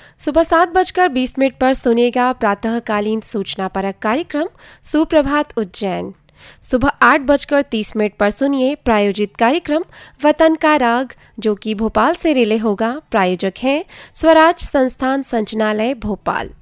सुबह 7:20 पर सुनेगा प्रातःकालीन सूचना परक कार्यक्रम सुप्रभात उज्जैन। सुबह 8:30 पर सुनिए प्रायोजित कार्यक्रम वतन का राग, जो कि भोपाल से रिले होगा। प्रायोजक हैं स्वराज संस्थान संचालय भोपाल।